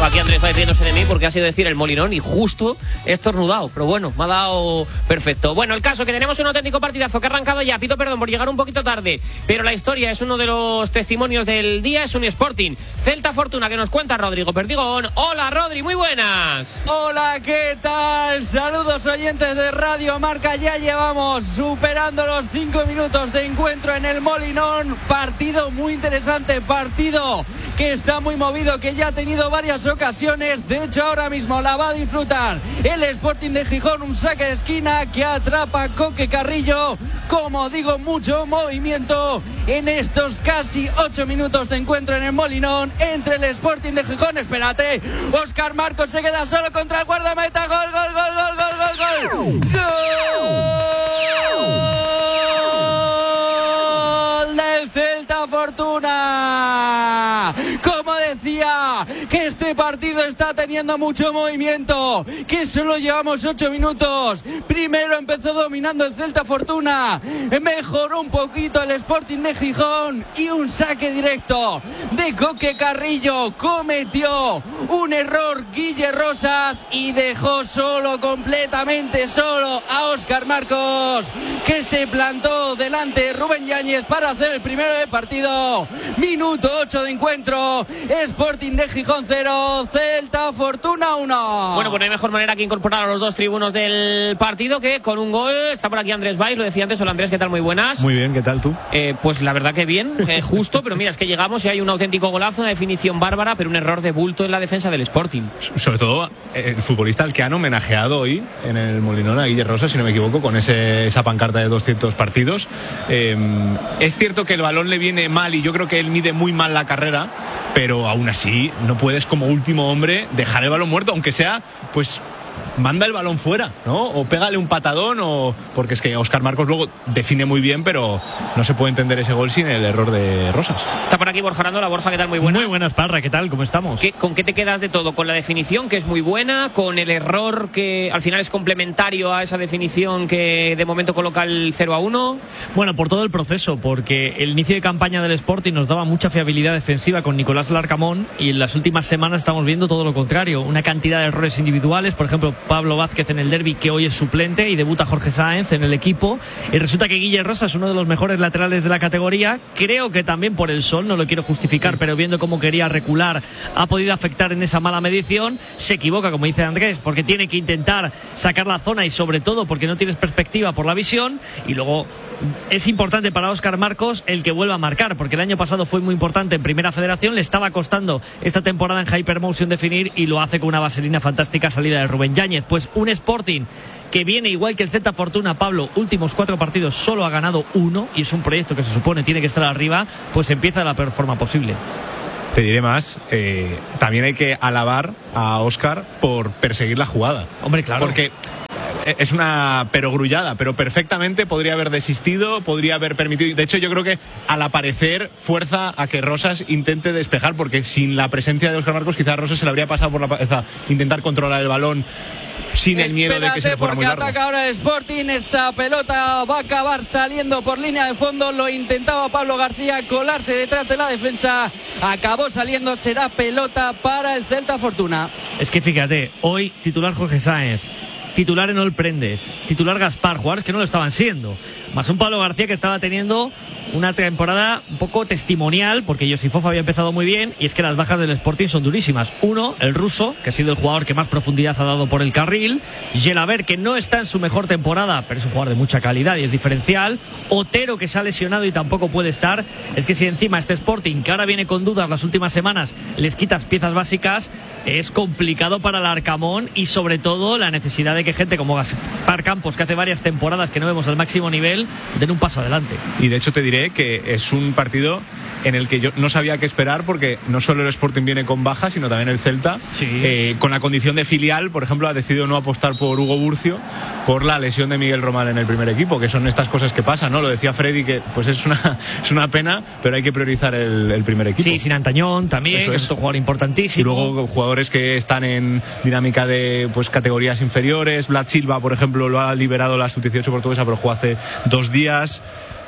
Aquí Andrés va riéndose de mí porque ha sido decir el Molinón y justo he estornudado. Pero bueno, me ha dado perfecto. Bueno, el caso que tenemos un auténtico partidazo que ha arrancado ya. Pido perdón por llegar un poquito tarde, pero la historia es uno de los testimonios del día. Es un Sporting Celta Fortuna que nos cuenta Rodrigo Perdigón. Hola Rodri, muy buenas. Hola, ¿qué tal? Saludos oyentes de Radio Marca. Ya llevamos superando los 5 minutos de encuentro en el Molinón. Partido muy interesante, partido que está muy movido, que ya ha tenido varias ocasiones. De hecho, ahora mismo la va a disfrutar el Sporting de Gijón. Un saque de esquina que atrapa Coque Carrillo. Como digo, mucho movimiento en estos casi 8 minutos de encuentro en el Molinón entre el Sporting de Gijón. Espérate, Óscar Marcos se queda solo contra el guardameta. Gol, gol, gol, gol, gol, gol, gol. ¡Gol del Celta Fortuna! Como decía, que este partido está teniendo mucho movimiento, que solo llevamos 8 minutos. Primero empezó dominando el Celta Fortuna, mejoró un poquito el Sporting de Gijón y un saque directo de Coque Carrillo. Cometió un error Guille Rosas y dejó solo, completamente solo, a Óscar Marcos, que se plantó delante de Rubén Yáñez para hacer el primero del partido. Minuto 8 de encuentro. Sporting de Gijón 0, Celta Fortuna 1. Bueno, pues no hay mejor manera que incorporar a los dos tribunos del partido que con un gol. Está por aquí Andrés Valls, lo decía antes. Hola Andrés, ¿qué tal? Muy buenas. Muy bien, ¿qué tal tú? Pues la verdad que bien, justo, pero mira, es que llegamos y hay un auténtico golazo, una definición bárbara, pero un error de bulto en la defensa del Sporting. Sobre todo el futbolista al que han homenajeado hoy en el Molinón, a Guille Rosas, si no me equivoco, con esa pancarta de 200 partidos. Es cierto que el balón le viene mal y yo creo que él mide muy mal la carrera, pero aún así no puedes como último hombre dejar el balón muerto, aunque sea, pues manda el balón fuera, ¿no? O pégale un patadón, porque es que Óscar Marcos luego define muy bien, pero no se puede entender ese gol sin el error de Rosas. Está por aquí Borja Aranda. Borja, ¿qué tal? Muy buenas. Muy buenas, Parra, ¿qué tal? ¿Cómo estamos? ¿Con qué te quedas de todo? ¿Con la definición, que es muy buena? ¿Con el error que al final es complementario a esa definición que de momento coloca el 0-1? Bueno, por todo el proceso, porque el inicio de campaña del Sporting nos daba mucha fiabilidad defensiva con Nicolás Larcamón y en las últimas semanas estamos viendo todo lo contrario. Una cantidad de errores individuales, por ejemplo, Pablo Vázquez en el derbi, que hoy es suplente, y debuta Jorge Sáenz en el equipo, y resulta que Guille Rosas es uno de los mejores laterales de la categoría. Creo que también por el sol, no lo quiero justificar, pero viendo cómo quería recular ha podido afectar en esa mala medición. Se equivoca, como dice Andrés, porque tiene que intentar sacar la zona y sobre todo porque no tienes perspectiva por la visión. Y luego es importante para Óscar Marcos el que vuelva a marcar, porque el año pasado fue muy importante en Primera Federación, le estaba costando esta temporada en Hypermotion definir, y lo hace con una vaselina fantástica salida de Rubén Yáñez. Pues un Sporting que viene igual que el Celta Fortuna, Pablo, últimos 4 partidos solo ha ganado 1, y es un proyecto que se supone tiene que estar arriba, pues empieza de la peor forma posible. Te diré más, también hay que alabar a Óscar por perseguir la jugada. Hombre, claro. Porque es una perogrullada, pero perfectamente podría haber desistido, podría haber permitido. De hecho, yo creo que al aparecer fuerza a que Rosas intente despejar, porque sin la presencia de Óscar Marcos quizás Rosas se le habría pasado por la cabeza intentar controlar el balón sin el miedo de que se le fuera muy largo. Porque ataca ahora el Sporting, esa pelota va a acabar saliendo por línea de fondo. Lo intentaba Pablo García colarse detrás de la defensa, acabó saliendo, será pelota para el Celta Fortuna. Es que fíjate, hoy titular Jorge Sáenz, titular Enol Prendes, titular Gaspar, jugadores que no lo estaban siendo, más un Pablo García que estaba teniendo una temporada un poco testimonial, porque Josifov había empezado muy bien, y es que las bajas del Sporting son durísimas. Uno, el ruso, que ha sido el jugador que más profundidad ha dado por el carril; Gelaber, que no está en su mejor temporada, pero es un jugador de mucha calidad y es diferencial; Otero, que se ha lesionado y tampoco puede estar. Es que si encima este Sporting, que ahora viene con dudas las últimas semanas, les quitas piezas básicas, es complicado para el Arcamón, y sobre todo la necesidad de que gente como Gaspar Campos, que hace varias temporadas que no vemos al máximo nivel, den un paso adelante. Y de hecho te diré que es un partido en el que yo no sabía qué esperar, porque no solo el Sporting viene con bajas, sino también el Celta, sí. Con la condición de filial, por ejemplo, ha decidido no apostar por Hugo Burcio por la lesión de Miguel Román en el primer equipo, que son estas cosas que pasan, ¿no? Lo decía Freddy, que pues es una pena, pero hay que priorizar el primer equipo. Sí, sin Antañón también, que es otro jugador importantísimo. Y luego jugadores que están en dinámica de pues categorías inferiores. Vlad Silva, por ejemplo, lo ha liberado la sub-18 portuguesa, pero jugó hace 2 días.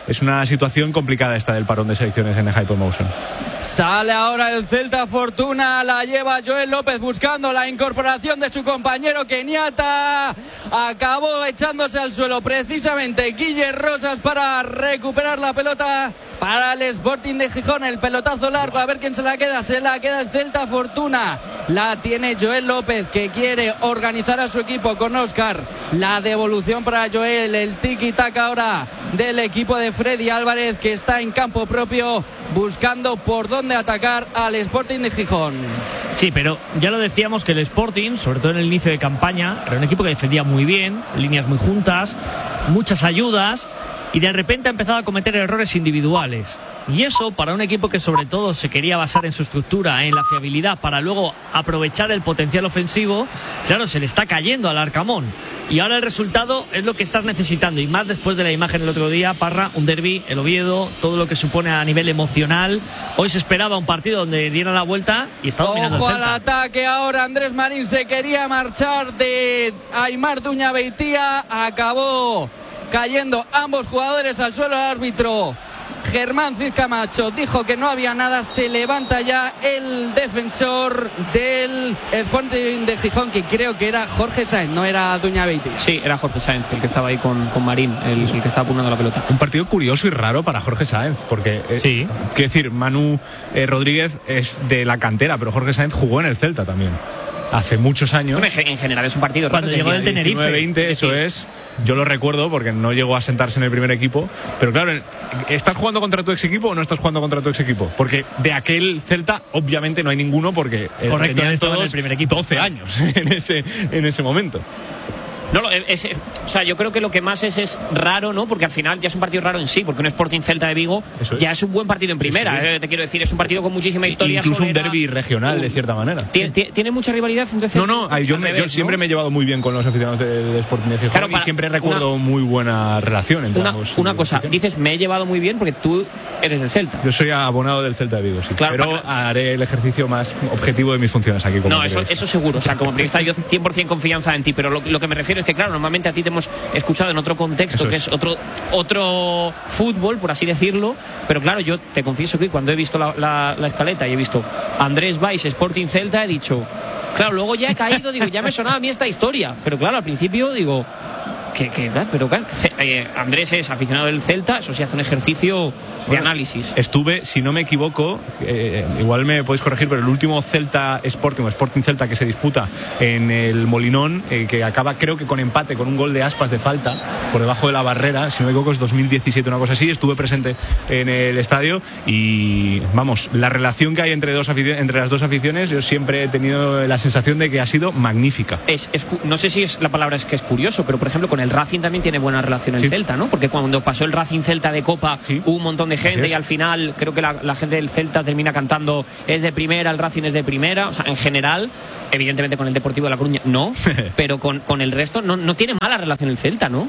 es una situación complicada esta del parón de selecciones en el Hypermotion. Sale ahora el Celta Fortuna, la lleva Joel López buscando la incorporación de su compañero keniata. Acabó echándose al suelo precisamente Guille Rosas para recuperar la pelota para el Sporting de Gijón. El pelotazo largo, a ver quién se la queda el Celta Fortuna. La tiene Joel López, que quiere organizar a su equipo con Óscar. La devolución para Joel, el tiki-taka ahora del equipo de Freddy Álvarez, que está en campo propio buscando por dónde atacar al Sporting de Gijón. Sí, pero ya lo decíamos que el Sporting, sobre todo en el inicio de campaña, era un equipo que defendía muy bien, líneas muy juntas, muchas ayudas, y de repente ha empezado a cometer errores individuales. Y eso, para un equipo que sobre todo se quería basar en su estructura, en la fiabilidad, para luego aprovechar el potencial ofensivo, claro, se le está cayendo al Arcamón. Y ahora el resultado es lo que estás necesitando, y más después de la imagen el otro día, Parra, un derbi, el Oviedo, todo lo que supone a nivel emocional. Hoy se esperaba un partido donde diera la vuelta y está dominando el Celta. Ojo al ataque ahora, Andrés Marín se quería marchar de Aimar Duña Beitía, acabó cayendo ambos jugadores al suelo. El árbitro Germán Cid Camacho dijo que no había nada. Se levanta ya el defensor del Sporting de Gijón, que creo que era Jorge Sáenz, no era Duña Beitía. Sí, era Jorge Sáenz el que estaba ahí con Marín, el que estaba apuntando la pelota. Un partido curioso y raro para Jorge Sáenz, porque sí, quiero decir, Manu Rodríguez es de la cantera, pero Jorge Sáenz jugó en el Celta también hace muchos años. En general es un partido cuando llegó del Tenerife. 19-20, eso es. Yo lo recuerdo porque no llegó a sentarse en el primer equipo. Pero claro, ¿estás jugando contra tu ex equipo o no estás jugando contra tu ex equipo? Porque de aquel Celta, obviamente no hay ninguno, porque tenían todos en el primer equipo 12 años en ese momento. No, o sea, yo creo que lo que más es raro, ¿no? Porque al final ya es un partido raro en sí, porque un Sporting Celta de Vigo ya es un buen partido en primera. Te quiero decir, es un partido con muchísima historia. Incluso un derbi regional, de cierta manera. ¿Tiene mucha rivalidad entre Celta? No, yo siempre me he llevado muy bien con los aficionados de Sporting de Gijón, claro, y siempre recuerdo muy buena relación entre ambos. Una cosa, dices, me he llevado muy bien porque tú eres del Celta. Yo soy abonado del Celta de Vigo, sí. Claro, pero haré el ejercicio más objetivo de mis funciones aquí. No, eso seguro. O sea, como periodista yo 100% confianza en ti, pero lo que me refiero es que, claro, normalmente a ti te hemos escuchado en otro contexto, que es otro fútbol, por así decirlo, pero claro, yo te confieso que cuando he visto la escaleta y he visto Andrés Valls, Sporting Celta, he dicho, claro, luego ya he caído, digo, ya me sonaba a mí esta historia, pero claro, al principio digo, pero claro, Andrés es aficionado del Celta, eso sí hace un ejercicio de análisis. Estuve, si no me equivoco, igual me podéis corregir, pero el último Celta Sporting o Sporting Celta que se disputa en el Molinón, que acaba creo que con empate, con un gol de Aspas de falta por debajo de la barrera, si no me equivoco es 2017, una cosa así. Estuve presente en el estadio y vamos, la relación que hay entre las dos aficiones, yo siempre he tenido la sensación de que ha sido magnífica. No sé si la palabra es que es curioso, pero por ejemplo con el Racing también tiene buena relación el Celta, ¿no? Porque cuando pasó el Racing Celta de Copa hubo un montón de gente y al final creo que la gente del Celta termina cantando es de primera, el Racing es de primera, o sea, en general, evidentemente con el Deportivo de La Coruña no, pero con el resto no tiene mala relación el Celta, ¿no?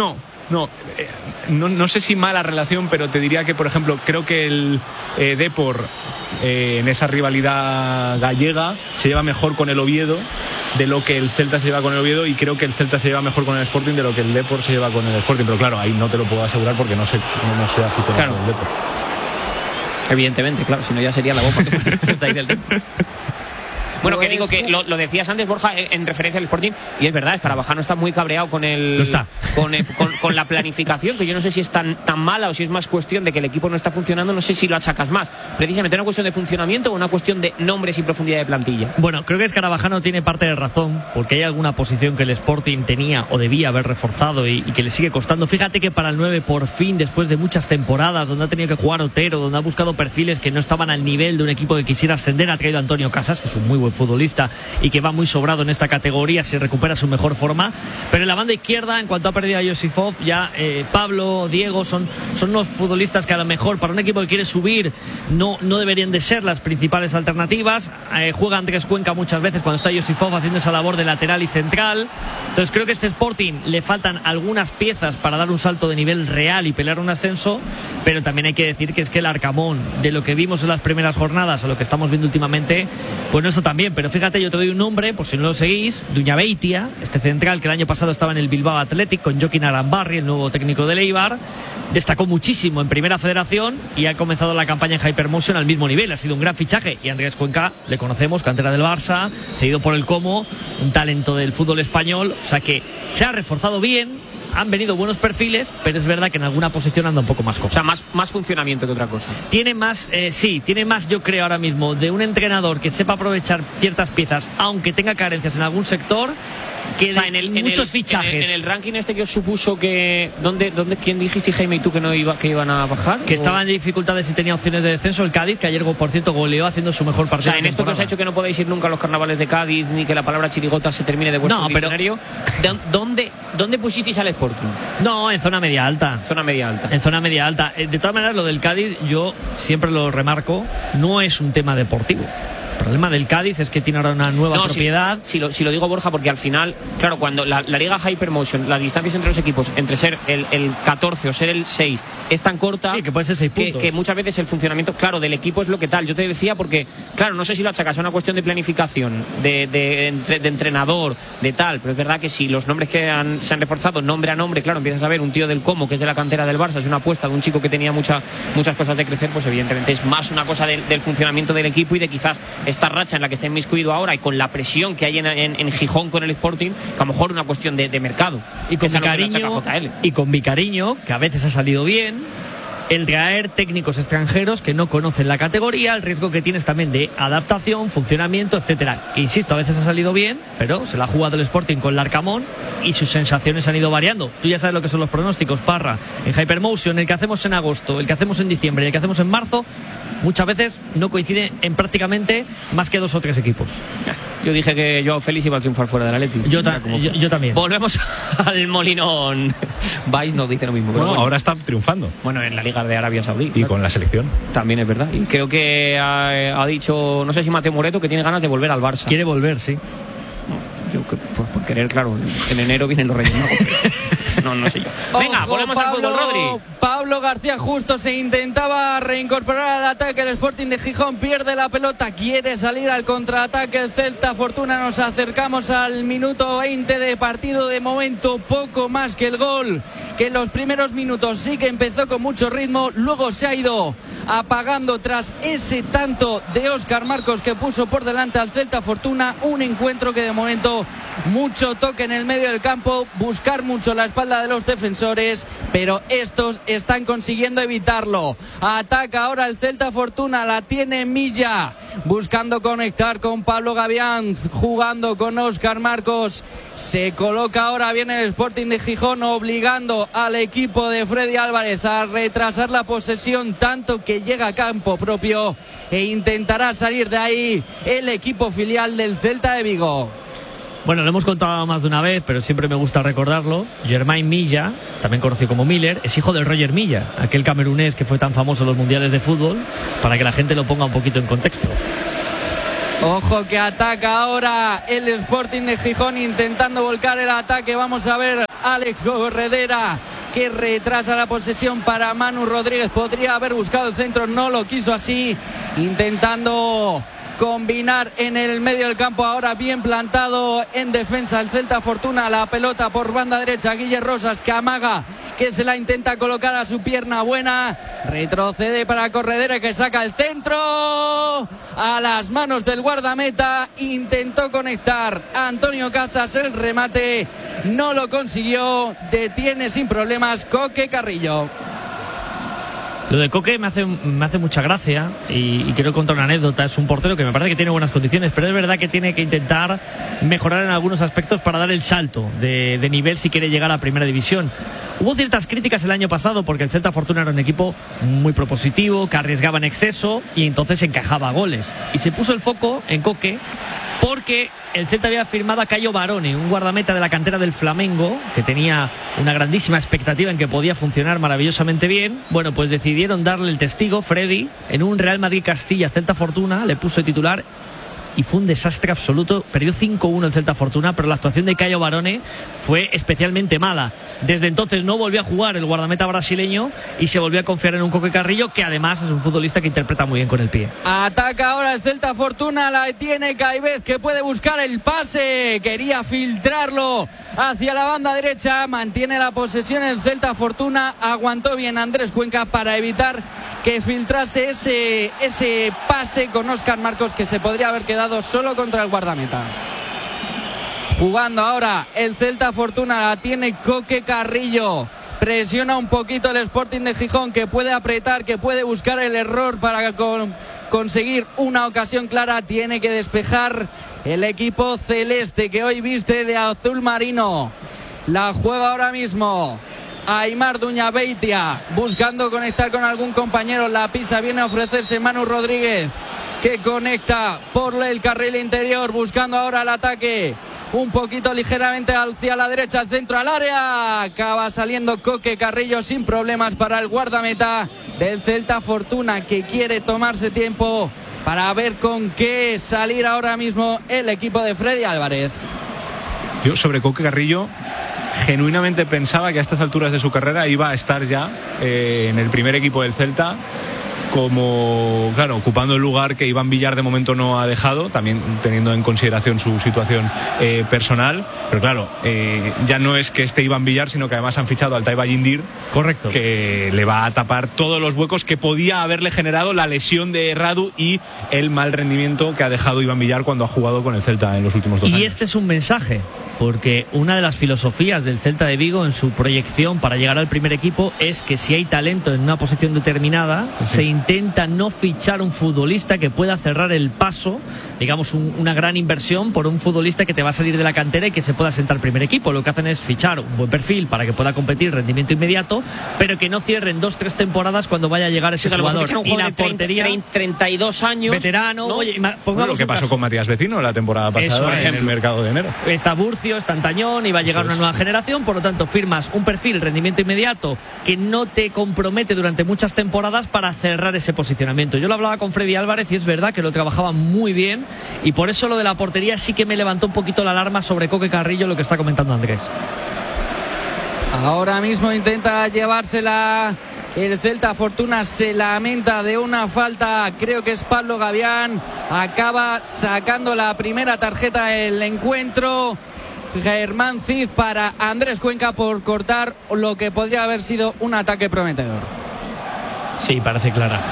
No sé si mala relación, pero te diría que, por ejemplo, creo que el Depor en esa rivalidad gallega se lleva mejor con el Oviedo de lo que el Celta se lleva con el Oviedo, y creo que el Celta se lleva mejor con el Sporting de lo que el Depor se lleva con el Sporting, pero claro, ahí no te lo puedo asegurar porque no sé aficionado al Depor. Evidentemente, claro, si no ya sería la bomba que ahí del Depor. Bueno, que digo que lo decías antes, Borja, en referencia al Sporting, y es verdad, Escarabajano está muy cabreado con con la planificación, que yo no sé si es tan mala o si es más cuestión de que el equipo no está funcionando, no sé si lo achacas más. Precisamente una cuestión de funcionamiento o una cuestión de nombres y profundidad de plantilla. Bueno, creo que Escarabajano tiene parte de razón, porque hay alguna posición que el Sporting tenía o debía haber reforzado y que le sigue costando. Fíjate que para el 9, por fin, después de muchas temporadas donde ha tenido que jugar Otero, donde ha buscado perfiles que no estaban al nivel de un equipo que quisiera ascender, ha traído a Antonio Casas, que es un muy buen futbolista y que va muy sobrado en esta categoría si recupera su mejor forma. Pero en la banda izquierda, en cuanto ha perdido a Josifov, ya Pablo, Diego son unos futbolistas que a lo mejor para un equipo que quiere subir no deberían de ser las principales alternativas. Juega Andrés Cuenca muchas veces cuando está Josifov haciendo esa labor de lateral y central. Entonces creo que a este Sporting le faltan algunas piezas para dar un salto de nivel real y pelear un ascenso, pero también hay que decir que es que el Arcamón, de lo que vimos en las primeras jornadas a lo que estamos viendo últimamente, pues no está tan bien. Pero fíjate, yo te doy un nombre, por si no lo seguís, Duñabeitia, este central que el año pasado estaba en el Bilbao Athletic con Joaquín Arambarri, el nuevo técnico del Eibar, destacó muchísimo en Primera Federación y ha comenzado la campaña en Hypermotion al mismo nivel. Ha sido un gran fichaje. Y Andrés Cuenca, le conocemos, cantera del Barça, cedido por el Como, un talento del fútbol español. O sea que se ha reforzado bien. Han venido buenos perfiles, pero es verdad que en alguna posición anda un poco más cojo. O sea, más funcionamiento que otra cosa. Tiene más, tiene más, yo creo ahora mismo, de un entrenador que sepa aprovechar ciertas piezas, aunque tenga carencias en algún sector, que, o sea, muchos fichajes. En el ranking este que os supuso que... ¿Quién dijiste, Jaime, y tú, que iban a bajar? Que estaban en dificultades y tenía opciones de descenso el Cádiz, que ayer, por cierto, goleó haciendo su mejor partido. O sea, en esto que os ha hecho que no podéis ir nunca a los carnavales de Cádiz, ni que la palabra chirigota se termine de vuestro diccionario. ¿Dónde pusisteis al Sporting? No, en zona media alta. Zona media alta. En zona media alta. De todas maneras, lo del Cádiz, yo siempre lo remarco, no es un tema deportivo. El problema del Cádiz es que tiene ahora una nueva propiedad. Si lo digo, Borja, porque al final, claro, cuando la Liga Hypermotion, las distancias entre los equipos, entre ser el 14 o ser el 6, es tan corta, sí, que puede ser 6 puntos. Que muchas veces el funcionamiento, claro, del equipo es lo que tal. Yo te decía porque, claro, no sé si lo achacas a una cuestión de planificación, de entrenador, de tal, pero es verdad que si los nombres que se han reforzado, nombre a nombre, claro, empiezas a ver un tío del Como, que es de la cantera del Barça, es una apuesta de un chico que tenía muchas cosas de crecer, pues evidentemente es más una cosa del funcionamiento del equipo y de quizás esta racha en la que está inmiscuido ahora y con la presión que hay en Gijón con el Sporting, que a lo mejor una cuestión de mercado. Y con Vicariño, que a veces ha salido bien, el traer técnicos extranjeros que no conocen la categoría, el riesgo que tienes también de adaptación, funcionamiento, etcétera. Que insisto, a veces ha salido bien, pero se la ha jugado el Sporting con el Arcamón y sus sensaciones han ido variando. Tú ya sabes lo que son los pronósticos, Parra. En Hypermotion, el que hacemos en agosto, el que hacemos en diciembre y el que hacemos en marzo, muchas veces no coincide en prácticamente más que 2 o 3 equipos. Yo dije que Joao Félix iba a triunfar fuera del Atleti. Yo también. Volvemos al Molinón. Vais nos dice lo mismo. Bueno, ahora está triunfando. Bueno, en la Liga de Arabia Saudí. Y claro, con la selección. También es verdad. Y creo que ha dicho, no sé si Mateo Moreto, que tiene ganas de volver al Barça. Quiere volver, sí. Yo, pues, por querer, claro, en enero vienen los Reyes Magos. No sé yo. Venga, volvemos al fútbol, Rodri. Pablo García justo se intentaba reincorporar al ataque. El Sporting de Gijón pierde la pelota, quiere salir al contraataque el Celta Fortuna. Nos acercamos al minuto 20 de partido. De momento poco más que el gol, que en los primeros minutos sí que empezó con mucho ritmo, luego se ha ido apagando tras ese tanto de Óscar Marcos que puso por delante al Celta Fortuna. Un encuentro que de momento mucho toque en el medio del campo, buscar mucho la espalda de los defensores, pero estos están consiguiendo evitarlo. Ataca ahora el Celta Fortuna, la tiene Milla, buscando conectar con Pablo Gavián, jugando con Óscar Marcos. Se coloca ahora bien el Sporting de Gijón, obligando al equipo de Freddy Álvarez a retrasar la posesión, tanto que llega a campo propio e intentará salir de ahí el equipo filial del Celta de Vigo. Bueno, lo hemos contado más de una vez, pero siempre me gusta recordarlo. Germain Milla, también conocido como Miller, es hijo de Roger Milla, aquel camerunés que fue tan famoso en los mundiales de fútbol, para que la gente lo ponga un poquito en contexto. Ojo que ataca ahora el Sporting de Gijón intentando volcar el ataque. Vamos a ver Alex Corredera, que retrasa la posesión para Manu Rodríguez. Podría haber buscado el centro, no lo quiso así, intentando combinar en el medio del campo. Ahora bien plantado en defensa el Celta Fortuna, la pelota por banda derecha, Guille Rosas, que amaga, que se la intenta colocar a su pierna buena, retrocede para Corredera, que saca el centro a las manos del guardameta. Intentó conectar Antonio Casas, el remate no lo consiguió, detiene sin problemas Coque Carrillo. Lo de Coque me hace mucha gracia y quiero contar una anécdota. Es un portero que me parece que tiene buenas condiciones, pero es verdad que tiene que intentar mejorar en algunos aspectos para dar el salto de nivel si quiere llegar a Primera División. Hubo ciertas críticas el año pasado porque el Celta Fortuna era un equipo muy propositivo, que arriesgaba en exceso y entonces encajaba goles. Y se puso el foco en Coque porque el Celta había firmado a Caio Barone, un guardameta de la cantera del Flamengo, que tenía una grandísima expectativa en que podía funcionar maravillosamente bien. Bueno, pues decidieron darle el testigo, Freddy, en un Real Madrid-Castilla Celta Fortuna, le puso de titular y fue un desastre absoluto. Perdió 5-1 el Celta Fortuna, pero la actuación de Caio Barone fue especialmente mala. Desde entonces no volvió a jugar el guardameta brasileño y se volvió a confiar en un Coque Carrillo, que además es un futbolista que interpreta muy bien con el pie. Ataca ahora el Celta Fortuna, la tiene Caivez, que puede buscar el pase, quería filtrarlo hacia la banda derecha, mantiene la posesión el Celta Fortuna, aguantó bien Andrés Cuenca para evitar que filtrase ese pase con Óscar Marcos, que se podría haber quedado solo contra el guardameta. Jugando ahora el Celta Fortuna, la tiene Coque Carrillo. Presiona un poquito el Sporting de Gijón, que puede apretar, que puede buscar el error para conseguir una ocasión clara. Tiene que despejar el equipo celeste, que hoy viste de azul marino. La juega ahora mismo Aimar Duñabeitia, buscando conectar con algún compañero. La pisa, viene a ofrecerse Manu Rodríguez, que conecta por el carril interior, buscando ahora el ataque. Un poquito ligeramente hacia la derecha, al centro, al área. Acaba saliendo Coque Carrillo sin problemas para el guardameta del Celta Fortuna, que quiere tomarse tiempo para ver con qué salir ahora mismo el equipo de Freddy Álvarez. Yo sobre Coque Carrillo genuinamente pensaba que a estas alturas de su carrera iba a estar ya en el primer equipo del Celta, como, claro, ocupando el lugar que Iván Villar de momento no ha dejado, también teniendo en consideración su situación personal, pero claro, ya no es que esté Iván Villar, sino que además han fichado al Taiba Yindir, correcto, que le va a tapar todos los huecos que podía haberle generado la lesión de Radu y el mal rendimiento que ha dejado Iván Villar cuando ha jugado con el Celta en los últimos 2 años. Y este es un mensaje, porque una de las filosofías del Celta de Vigo en su proyección para llegar al primer equipo es que si hay talento en una posición determinada, se intenta no fichar un futbolista que pueda cerrar el paso, digamos una gran inversión por un futbolista que te va a salir de la cantera y que se pueda sentar al primer equipo. Lo que hacen es fichar un buen perfil para que pueda competir rendimiento inmediato, pero que no cierren 2-3 temporadas cuando vaya a llegar ese jugador. Y la portería, 32 años, veterano, ¿no? Oye, lo que pasó con Matías Vecino la temporada pasada en el mercado de enero. Está Burcio, está Antañón, y va a llegar una nueva generación, por lo tanto firmas un perfil rendimiento inmediato que no te compromete durante muchas temporadas para cerrar ese posicionamiento. Yo lo hablaba con Freddy Álvarez y es verdad que lo trabajaba muy bien, y por eso lo de la portería sí que me levantó un poquito la alarma sobre Coque Carrillo, lo que está comentando Andrés. Ahora mismo intenta llevársela el Celta Fortuna, se lamenta de una falta, creo que es Pablo Gavián, acaba sacando la primera tarjeta del encuentro. Germán Cid para Andrés Cuenca por cortar lo que podría haber sido un ataque prometedor. Sí, parece clara.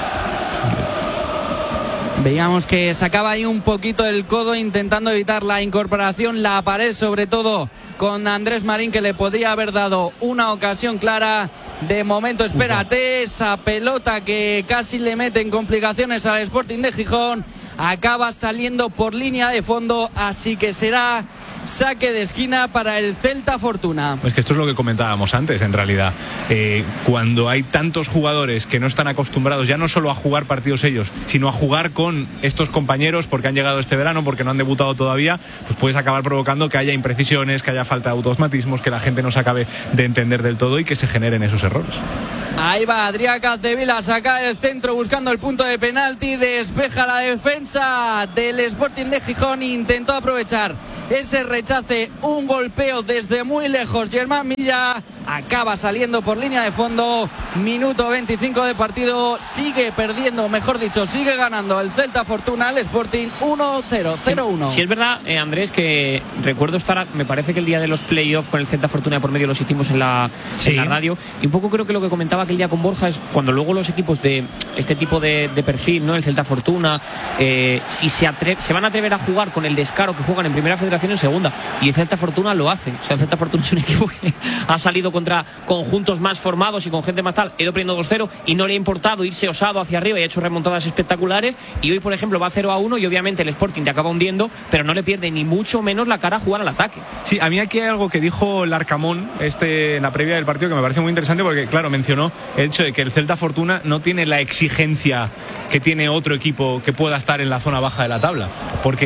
Veíamos que sacaba ahí un poquito el codo intentando evitar la incorporación, la pared sobre todo con Andrés Marín, que le podría haber dado una ocasión clara. De momento espérate, esa pelota que casi le mete en complicaciones al Sporting de Gijón, acaba saliendo por línea de fondo, así que será saque de esquina para el Celta Fortuna. Es que esto es lo que comentábamos antes, en realidad. Cuando hay tantos jugadores que no están acostumbrados ya no solo a jugar partidos ellos, sino a jugar con estos compañeros porque han llegado este verano, porque no han debutado todavía, pues puedes acabar provocando que haya imprecisiones, que haya falta de automatismos, que la gente no se acabe de entender del todo y que se generen esos errores. Ahí va Adrián Capdevila, saca el centro buscando el punto de penalti, despeja la defensa del Sporting de Gijón, intentó aprovechar ese rechace, un golpeo desde muy lejos. Germán Milla acaba saliendo por línea de fondo. Minuto 25 de partido, sigue perdiendo, mejor dicho, sigue ganando el Celta Fortuna al Sporting 1-0, 0-1. Sí, es verdad, Andrés, que recuerdo estar, me parece que el día de los playoffs con el Celta Fortuna por medio los hicimos en la radio, y un poco creo que lo que comentaba aquel día con Borja es cuando luego los equipos de este tipo de perfil, ¿no? El Celta Fortuna, si se van a atrever a jugar con el descaro que juegan en Primera Federación, en Segunda, y el Celta Fortuna lo hace. O sea, el Celta Fortuna es un equipo que ha salido contra conjuntos más formados y con gente más tal, ha ido perdiendo 2-0 y no le ha importado irse osado hacia arriba y ha hecho remontadas espectaculares, y hoy por ejemplo va 0-1 y obviamente el Sporting te acaba hundiendo, pero no le pierde ni mucho menos la cara a jugar al ataque. Sí, a mí aquí hay algo que dijo Larcamón en la previa del partido que me parece muy interesante, porque claro, mencionó el hecho de que el Celta Fortuna no tiene la exigencia que tiene otro equipo que pueda estar en la zona baja de la tabla, porque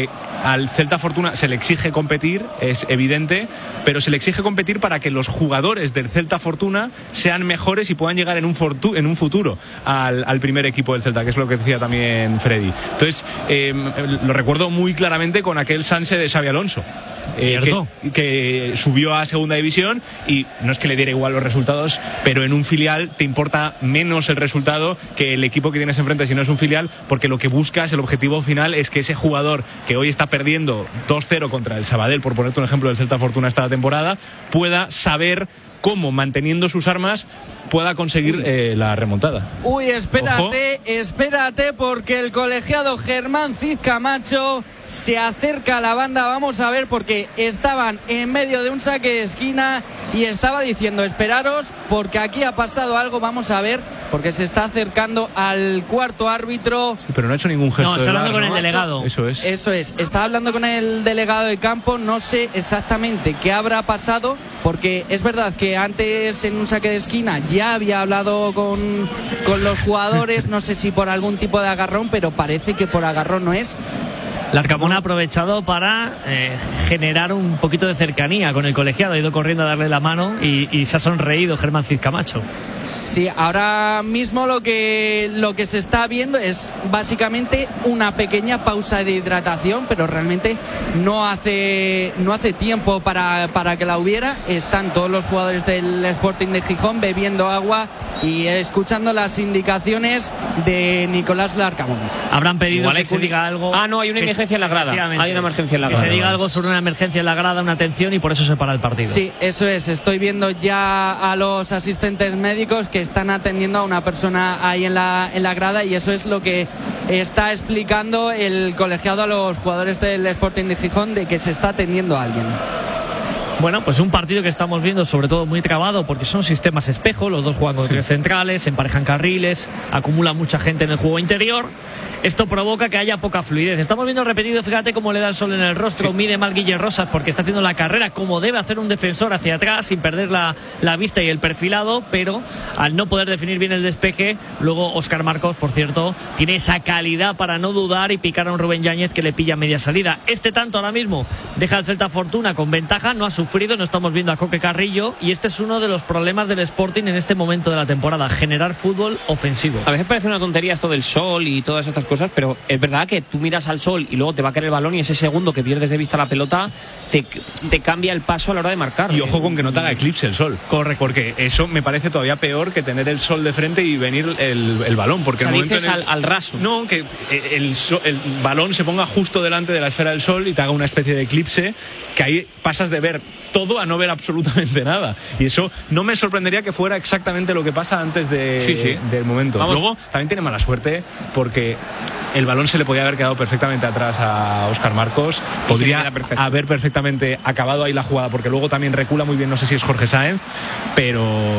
al Celta Fortuna se le exige competir, es evidente, pero se le exige competir para que los jugadores del Celta Fortuna sean mejores y puedan llegar en un futuro al primer equipo del Celta, que es lo que decía también Freddy. Entonces, lo recuerdo muy claramente con aquel Sanse de Xabi Alonso. Que subió a segunda división y no es que le diera igual los resultados, pero en un filial te importa menos el resultado que el equipo que tienes enfrente si no es un filial, porque lo que buscas, el objetivo final es que ese jugador que hoy está perdiendo 2-0 contra el Sabadell, por ponerte un ejemplo del Celta Fortuna esta temporada, pueda saber cómo, manteniendo sus armas, pueda conseguir la remontada. Uy, espérate, porque el colegiado Germán Cid Camacho se acerca a la banda. Vamos a ver, porque estaban en medio de un saque de esquina y estaba diciendo: esperaros, porque aquí ha pasado algo. Vamos a ver, porque se está acercando al cuarto árbitro. Pero no ha hecho ningún gesto. No, está hablando con el delegado. Eso es. Está hablando con el delegado de campo. No sé exactamente qué habrá pasado, porque es verdad que antes en un saque de esquina ya había hablado con los jugadores. No sé si por algún tipo de agarrón, pero parece que por agarrón no es. Larcamón ha aprovechado para generar un poquito de cercanía con el colegiado. Ha ido corriendo a darle la mano y se ha sonreído Germán Cid Camacho. Sí, ahora mismo lo que se está viendo es básicamente una pequeña pausa de hidratación, pero realmente no hace tiempo para que la hubiera. Están todos los jugadores del Sporting de Gijón bebiendo agua y escuchando las indicaciones de Nicolás Larcamón. Habrán pedido que se diga algo. No, hay una emergencia en la grada. Hay una emergencia en la grada. Que se diga algo sobre una emergencia en la grada, una atención, y por eso se para el partido. Sí, eso es. Estoy viendo ya a los asistentes médicos que están atendiendo a una persona ahí en la grada, y eso es lo que está explicando el colegiado a los jugadores del Sporting de Gijón, de que se está atendiendo a alguien. Bueno, pues un partido que estamos viendo sobre todo muy trabado, porque son sistemas espejo, los dos juegan con tres centrales, emparejan carriles, acumula mucha gente en el juego interior. Esto provoca que haya poca fluidez. Estamos viendo repetido, fíjate cómo le da el sol en el rostro, sí. Mide mal Guille Rosas porque está haciendo la carrera como debe hacer un defensor hacia atrás, sin perder la vista y el perfilado, pero al no poder definir bien el despeje, luego Óscar Marcos, por cierto, tiene esa calidad para no dudar y picar a un Rubén Yáñez que le pilla media salida. Este tanto ahora mismo deja al Celta Fortuna con ventaja, no ha sufrido, no estamos viendo a Coque Carrillo, y este es uno de los problemas del Sporting en este momento de la temporada, generar fútbol ofensivo. A veces parece una tontería esto del sol y todas estas cosas, pero es verdad que tú miras al sol y luego te va a caer el balón y ese segundo que pierdes de vista la pelota te cambia el paso a la hora de marcar. Y ojo con que no te haga eclipse el sol. Correcto. Porque eso me parece todavía peor que tener el sol de frente y venir el balón. Porque o sea, el momento dices al raso. No, que el balón se ponga justo delante de la esfera del sol y te haga una especie de eclipse, que ahí pasas de ver todo a no ver absolutamente nada. Y eso no me sorprendería que fuera exactamente lo que pasa antes del momento. Vamos. Luego también tiene mala suerte porque el balón se le podía haber quedado perfectamente atrás a Óscar Marcos. Podría haber perfectamente acabado ahí la jugada, porque luego también recula muy bien, no sé si es Jorge Sáenz, pero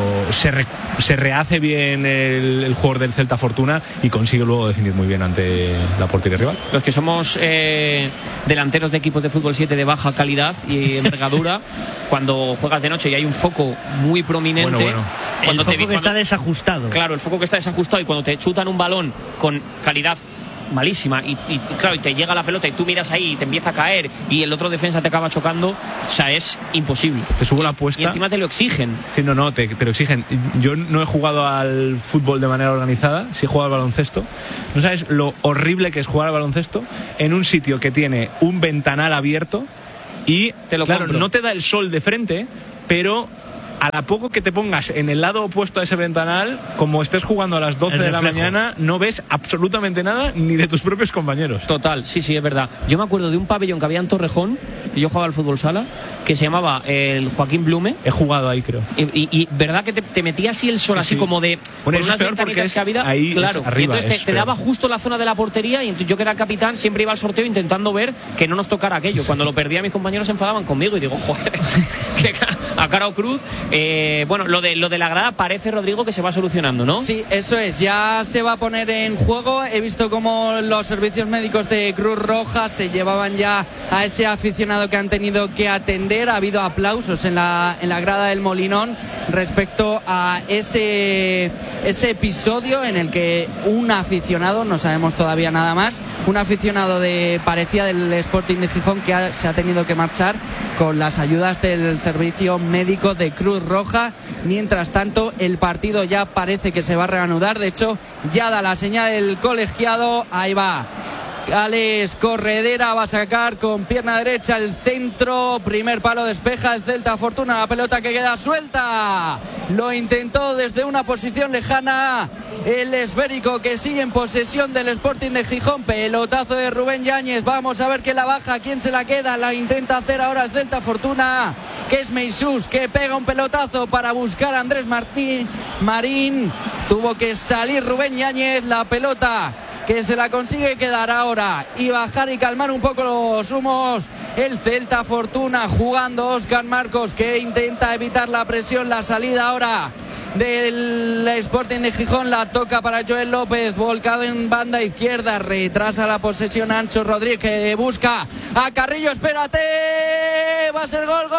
se rehace bien el jugador del Celta Fortuna y consigue luego definir muy bien ante la portería rival. Los que somos delanteros de equipos de fútbol 7 de baja calidad y envergadura, cuando juegas de noche y hay un foco muy prominente, bueno. Cuando el foco que está desajustado. Claro, el foco que está desajustado, y cuando te chutan un balón con calidad malísima y claro, y te llega la pelota y tú miras ahí y te empieza a caer y el otro defensa te acaba chocando, o sea, es imposible. Te subo la apuesta. Y encima te lo exigen. Sí, no, te lo exigen. Yo no he jugado al fútbol de manera organizada, sí he jugado al baloncesto. ¿No sabes lo horrible que es jugar al baloncesto en un sitio que tiene un ventanal abierto y, claro, no te da el sol de frente, pero a la poco que te pongas en el lado opuesto a ese ventanal, como estés jugando a las 12 de la mañana, no ves absolutamente nada ni de tus propios compañeros. Total, sí, es verdad. Yo me acuerdo de un pabellón que había en Torrejón, y yo jugaba al fútbol sala, que se llamaba el Joaquín Blume. He jugado ahí, creo. Y verdad que te metía así el sol, así como de... Bueno, es peor porque es ahí, claro, es arriba. Y entonces te daba justo la zona de la portería, y entonces yo, que era el capitán, siempre iba al sorteo intentando ver que no nos tocara aquello. Cuando lo perdía, mis compañeros se enfadaban conmigo y digo, joder, a Caro Cruz. Bueno, lo de la grada parece, Rodrigo, que se va solucionando, ¿no? Sí, eso es, ya se va a poner en juego. He visto cómo los servicios médicos de Cruz Roja se llevaban ya a ese aficionado que han tenido que atender. Ha habido aplausos en la grada del Molinón respecto a ese episodio en el que un aficionado, no sabemos todavía nada más, un aficionado parecía del Sporting de Gijón que se ha tenido que marchar con las ayudas del servicio médico de Cruz Roja. Mientras tanto, el partido ya parece que se va a reanudar. De hecho, ya da la señal el colegiado. Ahí va Alex Corredera, va a sacar con pierna derecha el centro, primer palo, despeja el Celta Fortuna, la pelota que queda suelta, lo intentó desde una posición lejana el esférico que sigue en posesión del Sporting de Gijón, pelotazo de Rubén Yáñez, vamos a ver quién la baja, quién se la queda, la intenta hacer ahora el Celta Fortuna, que es Meisús, que pega un pelotazo para buscar a Andrés Marín, tuvo que salir Rubén Yáñez, la pelota que se la consigue quedar ahora y bajar y calmar un poco los humos el Celta Fortuna, jugando Óscar Marcos, que intenta evitar la presión, la salida ahora del Sporting de Gijón, la toca para Joel López, volcado en banda izquierda, retrasa la posesión Ancho Rodríguez, que busca a Carrillo, espérate, va a ser gol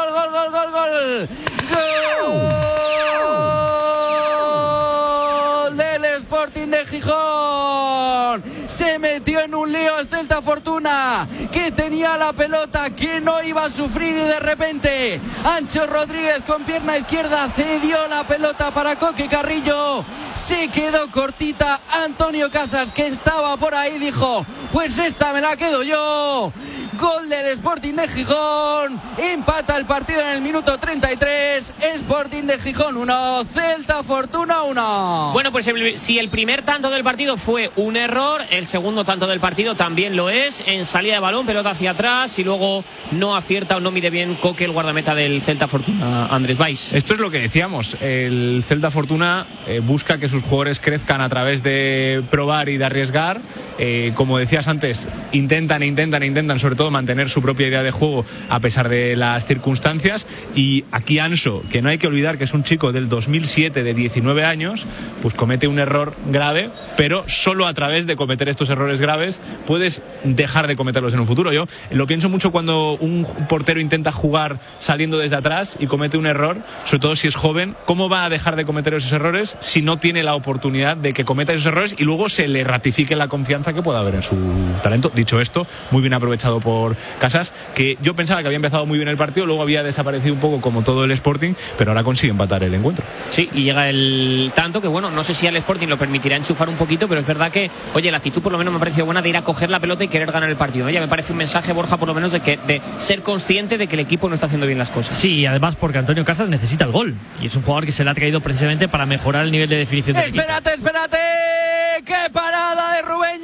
del Sporting de Gijón. Se metió en un lío el Celta Fortuna, que tenía la pelota, que no iba a sufrir, y de repente Ancho Rodríguez con pierna izquierda cedió la pelota para Coque Carrillo, se quedó cortita. Antonio Casas, que estaba por ahí, dijo: pues esta me la quedo yo. Gol del Sporting de Gijón, empata el partido en el minuto 33, Sporting de Gijón 1, Celta Fortuna 1. Bueno, pues si el primer tanto del partido fue un error, el segundo tanto del partido también lo es, en salida de balón, pelota hacia atrás, y luego no acierta o no mide bien Coque, el guardameta del Celta Fortuna, Andrés Valls. Esto es lo que decíamos, el Celta Fortuna busca que sus jugadores crezcan a través de probar y de arriesgar. Como decías antes, intentan sobre todo mantener su propia idea de juego a pesar de las circunstancias, y aquí Anso, que no hay que olvidar que es un chico del 2007 de 19 años, pues comete un error grave, pero solo a través de cometer estos errores graves puedes dejar de cometerlos en un futuro. Yo lo pienso mucho cuando un portero intenta jugar saliendo desde atrás y comete un error, sobre todo si es joven. ¿Cómo va a dejar de cometer esos errores si no tiene la oportunidad de que cometa esos errores y luego se le ratifique la confianza que pueda haber en su talento? Dicho esto, muy bien aprovechado por Casas, que yo pensaba que había empezado muy bien el partido, luego había desaparecido un poco como todo el Sporting, pero ahora consigue empatar el encuentro. Sí, y llega el tanto que, bueno, no sé si al Sporting lo permitirá enchufar un poquito, pero es verdad que, oye, la actitud por lo menos me ha parecido buena de ir a coger la pelota y querer ganar el partido. Ya me parece un mensaje, Borja, por lo menos de ser consciente de que el equipo no está haciendo bien las cosas. Sí, y además porque Antonio Casas necesita el gol, y es un jugador que se le ha traído precisamente para mejorar el nivel de definición del equipo. Espérate, ¡qué parada de Rubén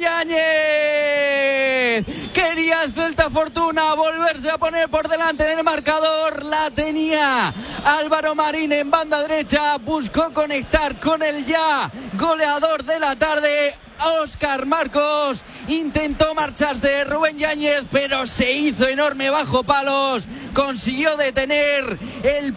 Yáñez! Quería el Celta Fortuna volverse a poner por delante en el marcador, la tenía Álvaro Marín en banda derecha, buscó conectar con el ya goleador de la tarde, Óscar Marcos, intentó marcharse Rubén Yáñez, pero se hizo enorme bajo palos, consiguió detener el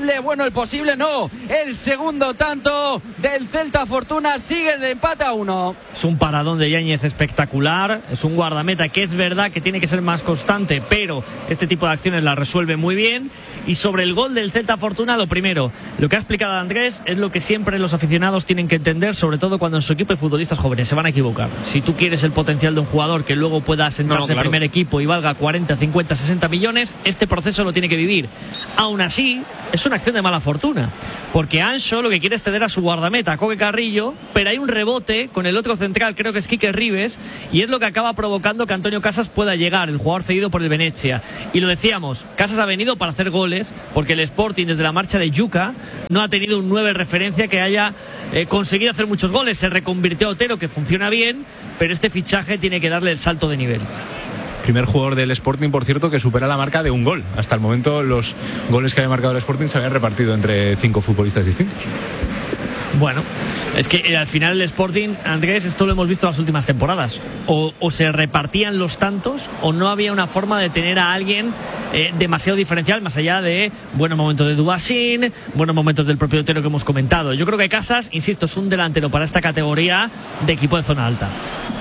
segundo tanto del Celta Fortuna, sigue el empate a 1. Es un paradón de Yáñez espectacular, es un guardameta que es verdad que tiene que ser más constante, pero este tipo de acciones las resuelve muy bien. Y sobre el gol del Celta Fortuna, lo primero, lo que ha explicado Andrés es lo que siempre los aficionados tienen que entender, sobre todo cuando en su equipo hay futbolistas jóvenes, se van a equivocar. Si tú quieres el potencial de un jugador que luego pueda sentarse en primer equipo y valga 40, 50, 60 millones, este proceso lo tiene que vivir. Aún así, es una acción de mala fortuna, porque Anso lo que quiere es ceder a su guardameta, Coque Carrillo, pero hay un rebote con el otro central, creo que es Quique Ribes, y es lo que acaba provocando que Antonio Casas pueda llegar, el jugador cedido por el Venezia. Y lo decíamos, Casas ha venido para hacer goles, porque el Sporting desde la marcha de Yuca no ha tenido un 9 referencia que haya conseguido hacer muchos goles. Se reconvirtió a Otero, que funciona bien, pero este fichaje tiene que darle el salto de nivel. Primer jugador del Sporting, por cierto, que supera la marca de un gol. Hasta el momento los goles que había marcado el Sporting se habían repartido entre 5 futbolistas distintos. Bueno, Es que al final el Sporting, Andrés, esto lo hemos visto las últimas temporadas. O se repartían los tantos o no había una forma de tener a alguien demasiado diferencial, más allá de buenos momentos de Dubasín, buenos momentos del propio Otero que hemos comentado. Yo creo que Casas, insisto, es un delantero para esta categoría de equipo de zona alta.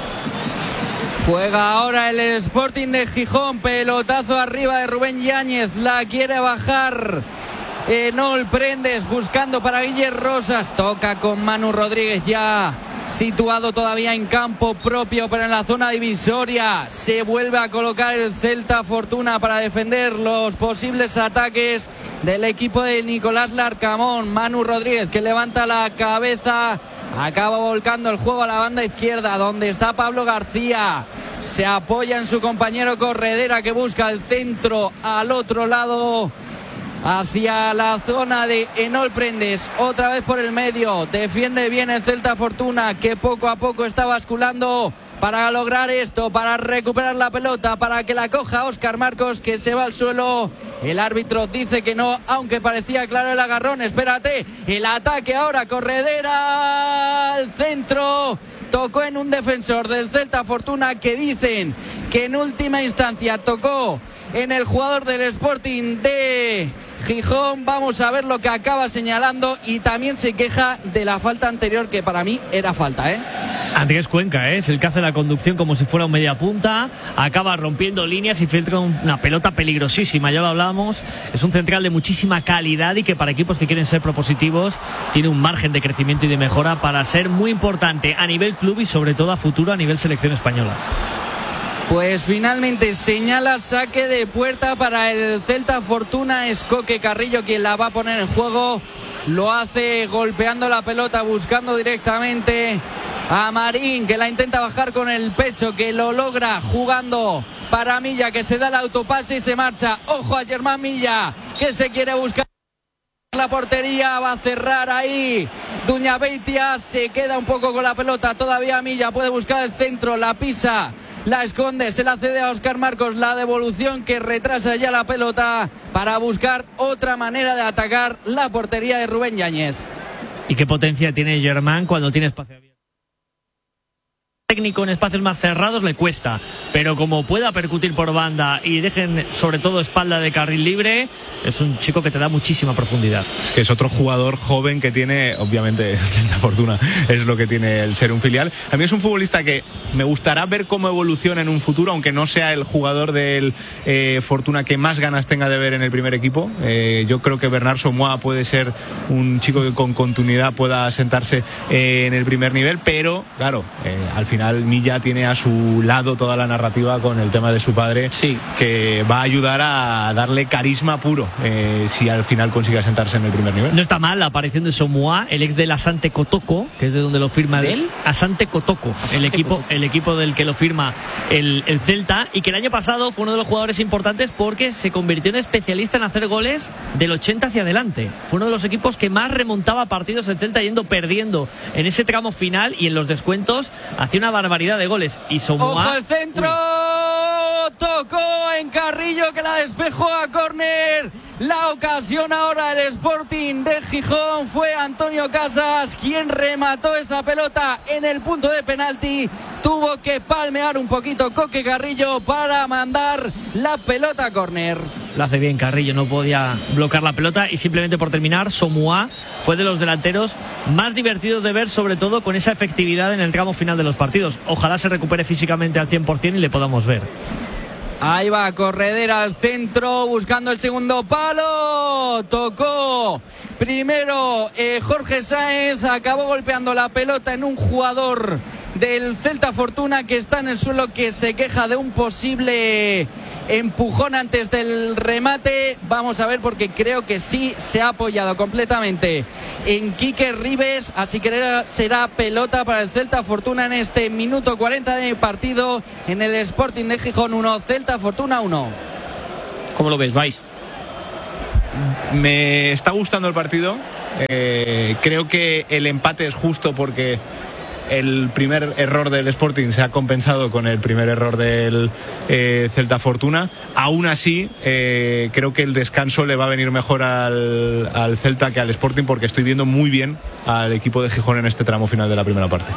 Juega ahora el Sporting de Gijón, pelotazo arriba de Rubén Yáñez, la quiere bajar Enol Prendes buscando para Guille Rosas, toca con Manu Rodríguez ya situado todavía en campo propio pero en la zona divisoria, se vuelve a colocar el Celta Fortuna para defender los posibles ataques del equipo de Nicolás Larcamón. Manu Rodríguez que levanta la cabeza, acaba volcando el juego a la banda izquierda donde está Pablo García, se apoya en su compañero Corredera que busca el centro al otro lado hacia la zona de Enol Prendes, otra vez por el medio, defiende bien el Celta Fortuna que poco a poco está basculando para lograr esto, para recuperar la pelota, para que la coja Óscar Marcos que se va al suelo. El árbitro dice que no, aunque parecía claro el agarrón. Espérate, el ataque ahora, Corredera al centro, tocó en un defensor del Celta Fortuna que dicen que en última instancia tocó en el jugador del Sporting de Gijón. Vamos a ver lo que acaba señalando y también se queja de la falta anterior que para mí era falta, Andrés Cuenca, es el que hace la conducción como si fuera un media punta, acaba rompiendo líneas y filtra una pelota peligrosísima, ya lo hablábamos, es un central de muchísima calidad y que para equipos que quieren ser propositivos tiene un margen de crecimiento y de mejora para ser muy importante a nivel club y sobre todo a futuro a nivel selección española. Pues finalmente señala saque de puerta para el Celta Fortuna, es Coque Carrillo quien la va a poner en juego, lo hace golpeando la pelota, buscando directamente a Marín que la intenta bajar con el pecho, que lo logra jugando para Milla que se da el autopase y se marcha. Ojo a Germán Milla que se quiere buscar la portería, va a cerrar ahí Duñabeitia, se queda un poco con la pelota todavía. Milla puede buscar el centro, la pisa, la esconde, se la cede a Óscar Marcos, la devolución que retrasa ya la pelota para buscar otra manera de atacar la portería de Rubén Yáñez. ¿Y qué potencia tiene Germán cuando tiene espacio abierto? Técnico en espacios más cerrados le cuesta, pero como pueda percutir por banda y dejen sobre todo espalda de carril libre, es un chico que te da muchísima profundidad. Es que es otro jugador joven que tiene, obviamente, la fortuna es lo que tiene el ser un filial. A mí es un futbolista que me gustará ver cómo evoluciona en un futuro, aunque no sea el jugador del Fortuna que más ganas tenga de ver en el primer equipo. Yo creo que Bernard Somoa puede ser un chico que con continuidad pueda sentarse en el primer nivel, pero claro, al final Milla tiene a su lado toda la narrativa con el tema de su padre, sí, que va a ayudar a darle carisma puro si al final consigue asentarse en el primer nivel. No está mal la aparición de Somoa, el ex del Asante Kotoko, que es de donde lo firma el Asante Kotoko, el equipo del que lo firma el Celta, y que el año pasado fue uno de los jugadores importantes porque se convirtió en especialista en hacer goles del 80 hacia adelante. Fue uno de los equipos que más remontaba partidos el Celta yendo perdiendo en ese tramo final y en los descuentos hacía una barbaridad de goles. Y Somoa, ¡ojo el centro! Tocó en Carrillo que la despejó a córner. La ocasión ahora del Sporting de Gijón, fue Antonio Casas quien remató esa pelota en el punto de penalti. Tuvo que palmear un poquito Coque Carrillo para mandar la pelota a córner. Lo hace bien Carrillo, no podía bloquear la pelota. Y simplemente por terminar, Somoa fue de los delanteros más divertidos de ver, sobre todo con esa efectividad en el tramo final de los partidos. Ojalá se recupere físicamente al 100% y le podamos ver. Ahí va Corredera al centro buscando el segundo palo, tocó primero Jorge Sáenz, acabó golpeando la pelota en un jugador del Celta Fortuna que está en el suelo, que se queja de un posible empujón antes del remate. Vamos a ver, porque creo que sí se ha apoyado completamente en Quique Ribes, así que será pelota para el Celta Fortuna en este minuto 40 de partido en el Sporting de Gijón 1, Celta Fortuna 1. ¿Cómo lo ves, Vais? Me está gustando el partido. Creo que el empate es justo porque el primer error del Sporting se ha compensado con el primer error del Celta Fortuna. Aún así, creo que el descanso le va a venir mejor al Celta que al Sporting, porque estoy viendo muy bien al equipo de Gijón en este tramo final de la primera parte.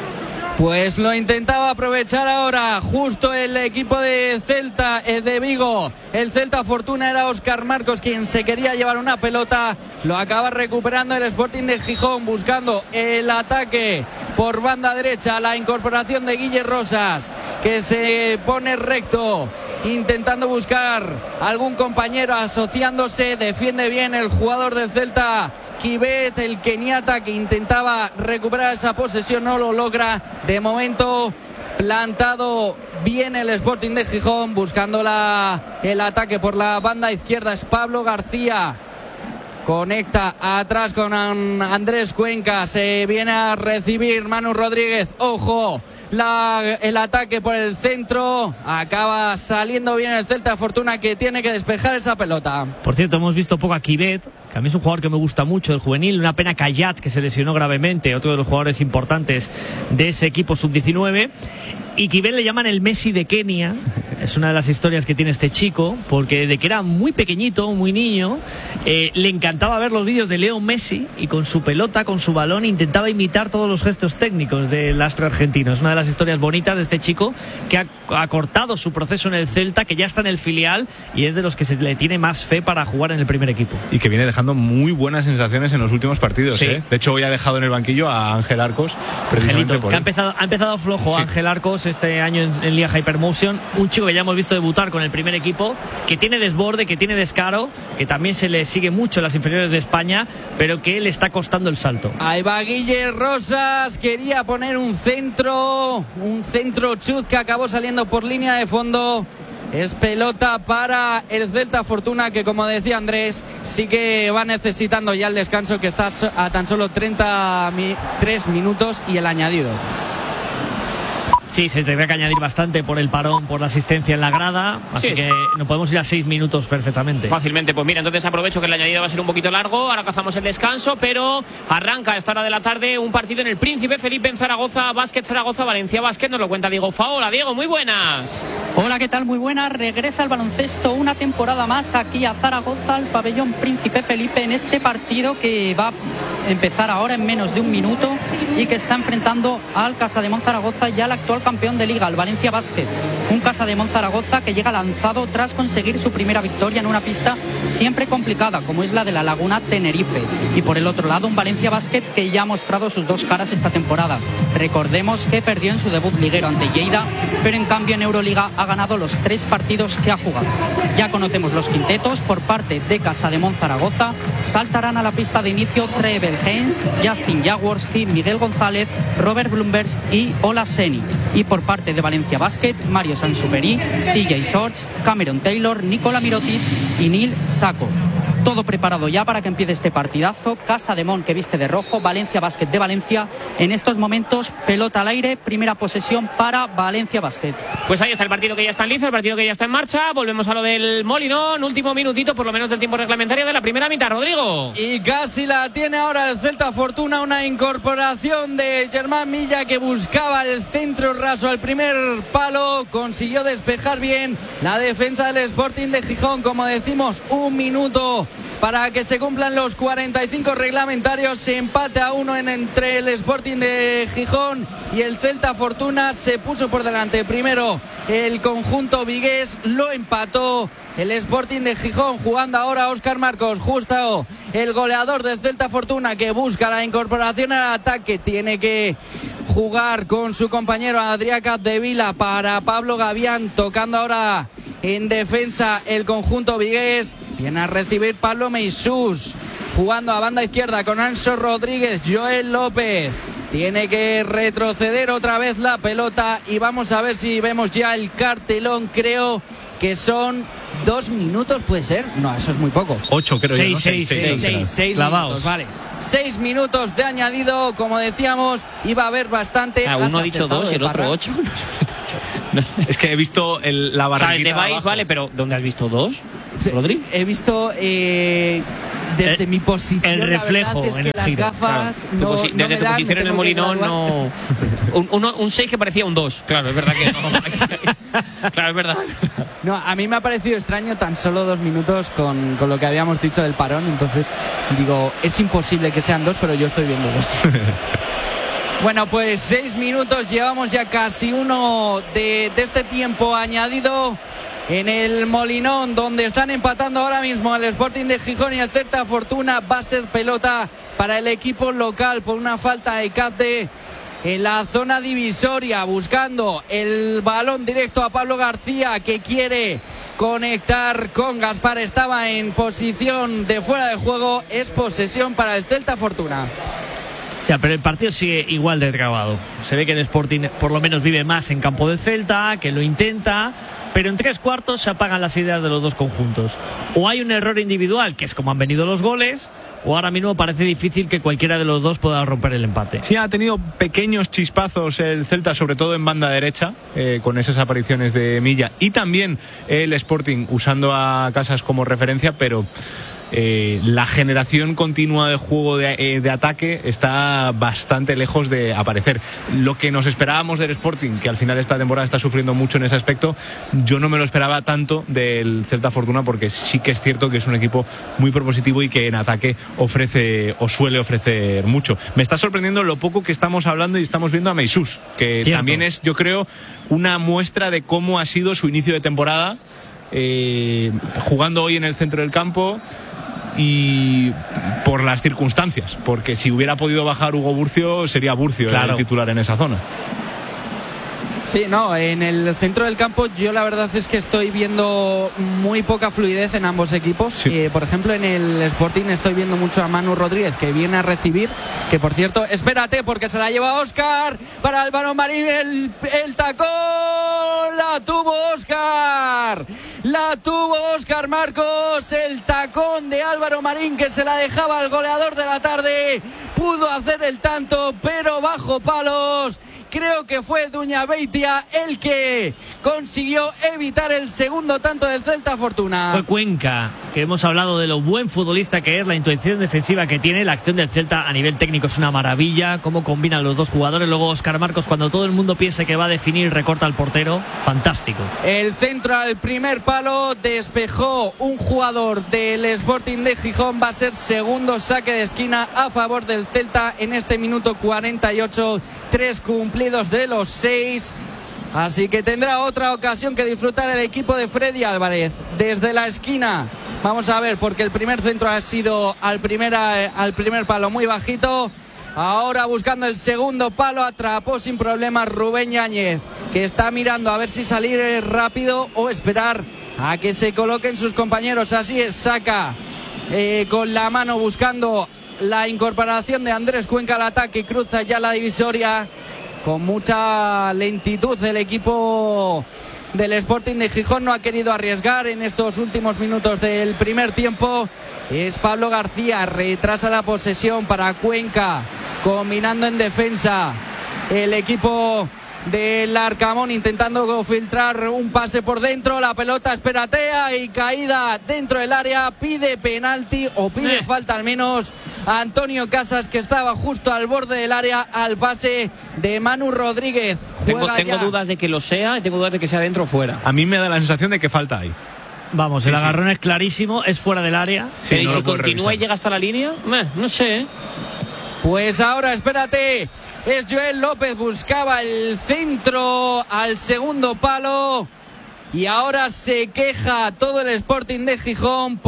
Pues lo intentaba aprovechar ahora justo el equipo de Celta de Vigo. El Celta Fortuna era Óscar Marcos quien se quería llevar una pelota. Lo acaba recuperando el Sporting de Gijón, buscando el ataque por banda derecha. La incorporación de Guille Rosas, que se pone recto, intentando buscar algún compañero, asociándose. Defiende bien el jugador del Celta, Kibet, el keniata, que intentaba recuperar esa posesión, no lo logra. De momento plantado bien el Sporting de Gijón, buscando el ataque por la banda izquierda. Es Pablo García, conecta atrás con Andrés Cuenca, se viene a recibir Manu Rodríguez. Ojo, el ataque por el centro, acaba saliendo bien el Celta Fortuna, que tiene que despejar esa pelota. Por cierto, hemos visto poco a Kibet, que a mí es un jugador que me gusta mucho, el juvenil. Una pena Kayat, que se lesionó gravemente, otro de los jugadores importantes de ese equipo sub-19. Y Kibet le llaman el Messi de Kenia. Es una de las historias que tiene este chico, porque desde que era muy pequeñito, muy niño, le encantaba ver los vídeos de Leo Messi, y con su pelota, con su balón, intentaba imitar todos los gestos técnicos del astro argentino. Es una de las historias bonitas de este chico, que ha cortado su proceso en el Celta, que ya está en el filial, y es de los que se le tiene más fe para jugar en el primer equipo. Y que viene dejando muy buenas sensaciones en los últimos partidos. Sí. De hecho, hoy ha dejado en el banquillo a Ángel Arcos, precisamente Angelito, por que él. ha empezado flojo. Sí. Ángel Arcos este año en Liga Hypermotion, un chico que ya hemos visto debutar con el primer equipo, que tiene desborde, que tiene descaro, que también se le sigue mucho en las inferiores de España, pero que le está costando el salto. Ahí va Guille Rosas, quería poner un centro chut, que acabó saliendo por línea de fondo. Es pelota para el Celta Fortuna, que, como decía Andrés, sí que va necesitando ya el descanso, que está a tan solo 33 minutos y el añadido. Sí, se tendrá que añadir bastante por el parón, por la asistencia en la grada, así que nos podemos ir a 6 minutos perfectamente. Fácilmente, pues mira, entonces aprovecho que el añadido va a ser un poquito largo, ahora cazamos el descanso, pero arranca a esta hora de la tarde un partido en el Príncipe Felipe en Zaragoza, Básquet Zaragoza, Valencia Básquet, nos lo cuenta Diego Faola. Diego, muy buenas. Hola, ¿qué tal? Muy buenas. Regresa el baloncesto una temporada más aquí a Zaragoza, al pabellón Príncipe Felipe, en este partido que va a empezar ahora en menos de un minuto y que está enfrentando al Casademont Zaragoza y al actual campeón de liga, el Valencia Básquet. Un Casademont Zaragoza que llega lanzado tras conseguir su primera victoria en una pista siempre complicada, como es la de la Laguna Tenerife. Y por el otro lado, un Valencia Básquet que ya ha mostrado sus dos caras esta temporada. Recordemos que perdió en su debut liguero ante Lleida, pero en cambio en Euroliga ha ganado los 3 partidos que ha jugado. Ya conocemos los quintetos. Por parte de Casademont Zaragoza saltarán a la pista de inicio Trevel Haynes, Justin Jaworski, Miguel González, Robert Blumbers y Ola Seni. Y por parte de Valencia Básquet, Mario Sansuperi, TJ Sorge, Cameron Taylor, Nikola Mirotic y Neil Sacco. Todo preparado ya para que empiece este partidazo. Casademont, que viste de rojo, Valencia Básquet de Valencia. En estos momentos, pelota al aire, primera posesión para Valencia Básquet. Pues ahí está el partido que ya está en listo, el partido que ya está en marcha. Volvemos a lo del Molinón, último minutito, por lo menos del tiempo reglamentario de la primera mitad, Rodrigo. Y casi la tiene ahora el Celta Fortuna, una incorporación de Germán Milla, que buscaba el centro raso al primer palo, consiguió despejar bien la defensa del Sporting de Gijón. Como decimos, un minuto para que se cumplan los 45 reglamentarios. Se empate a 1 entre el Sporting de Gijón y el Celta Fortuna. Se puso por delante primero el conjunto vigués, lo empató el Sporting de Gijón, jugando ahora Óscar Marcos, justo el goleador del Celta Fortuna, que busca la incorporación al ataque. Tiene que jugar con su compañero Adrià Capdevila para Pablo Gavián, tocando ahora en defensa el conjunto vigués. Viene a recibir Pablo Meisús, jugando a banda izquierda con Anso Rodríguez. Joel López tiene que retroceder otra vez la pelota, y vamos a ver si vemos ya el cartelón. Creo que son 2 minutos, ¿puede ser? No, eso es muy poco. 8 creo yo, ¿no? 6 minutos, vale. 6 minutos de añadido, como decíamos, iba a haber bastante. Uno ha dicho 2 y el otro 8. Es que he visto la barriguita. O sea, el de Vice, vale, pero ¿dónde has visto 2, Rodri? He visto desde mi posición, el reflejo la verdad es en que el las giro, gafas Claro. no, Desde no me tu dan, posición me en el tengo que Molinón, graduar. no. Un 6 que parecía un 2, claro, es verdad que no. Claro, es verdad. No, a mí me ha parecido extraño tan solo 2 minutos con lo que habíamos dicho del parón. Entonces digo, es imposible que sean 2, pero yo estoy viendo 2. Bueno, pues 6 minutos, llevamos ya casi uno de este tiempo añadido en el Molinón, donde están empatando ahora mismo el Sporting de Gijón y el Celta Fortuna. Va a ser pelota para el equipo local por una falta de Capde en la zona divisoria, buscando el balón directo a Pablo García, que quiere conectar con Gaspar. Estaba en posición de fuera de juego. Es posesión para el Celta Fortuna. O sea, pero el partido sigue igual de trabado. Se ve que el Sporting por lo menos vive más en campo del Celta, que lo intenta, pero en 3/4 se apagan las ideas de los dos conjuntos. O hay un error individual, que es como han venido los goles, o ahora mismo parece difícil que cualquiera de los dos pueda romper el empate. Sí, ha tenido pequeños chispazos el Celta, sobre todo en banda derecha, con esas apariciones de Milla, y también el Sporting usando a Casas como referencia, pero la generación continua de juego de ataque está bastante lejos de aparecer. Lo que nos esperábamos del Sporting, que al final esta temporada está sufriendo mucho en ese aspecto, yo no me lo esperaba tanto del Celta Fortuna, porque sí que es cierto que es un equipo muy propositivo y que en ataque ofrece o suele ofrecer mucho. Me está sorprendiendo lo poco que estamos hablando y estamos viendo a Meisús, que Cierto. También es, yo creo, una muestra de cómo ha sido su inicio de temporada, jugando hoy en el centro del campo, y por las circunstancias, porque si hubiera podido bajar Hugo Burcio, sería Burcio, claro, el titular en esa zona. Sí, no, en el centro del campo yo la verdad es que estoy viendo muy poca fluidez en ambos equipos. Sí. Por ejemplo, en el Sporting estoy viendo mucho a Manu Rodríguez, que viene a recibir, que por cierto, espérate, porque se la lleva Óscar para Álvaro Marín, el tacón, la tuvo Óscar Marcos, el tacón de Álvaro Marín, que se la dejaba al goleador de la tarde, pudo hacer el tanto, pero bajo palos. Creo que fue Duñabeitia el que consiguió evitar el segundo tanto del Celta Fortuna. Fue Cuenca, que hemos hablado de lo buen futbolista que es, la intuición defensiva que tiene. La acción del Celta a nivel técnico es una maravilla, cómo combinan los dos jugadores. Luego Óscar Marcos, cuando todo el mundo piensa que va a definir, recorta al portero. Fantástico. El centro al primer palo, despejó un jugador del Sporting de Gijón. Va a ser segundo saque de esquina a favor del Celta en este minuto 48. 3 cumplidos de los 6. Así que tendrá otra ocasión que disfrutar el equipo de Freddy Álvarez desde la esquina. Vamos a ver, porque el primer centro ha sido al primer palo muy bajito. Ahora buscando el segundo palo, atrapó sin problemas Rubén Yáñez, que está mirando a ver si salir rápido o esperar a que se coloquen sus compañeros. Así es, saca con la mano buscando la incorporación de Andrés Cuenca al ataque, cruza ya la divisoria con mucha lentitud. El equipo del Sporting de Gijón no ha querido arriesgar en estos últimos minutos del primer tiempo. Es Pablo García, retrasa la posesión para Cuenca, combinando en defensa el equipo del Arcamón, intentando filtrar un pase por dentro. La pelota esperatea y caída dentro del área. Pide penalti o pide falta al menos a Antonio Casas, que estaba justo al borde del área al pase de Manu Rodríguez. Tengo dudas de que lo sea y tengo dudas de que sea dentro o fuera. A mí me da la sensación de que falta ahí. Vamos, el agarrón es clarísimo, es fuera del área. Sí, pero no ¿y si continúa revisar y llega hasta la línea? No sé. Pues ahora, espérate, es Joel López, buscaba el centro al segundo palo y ahora se queja todo el Sporting de Gijón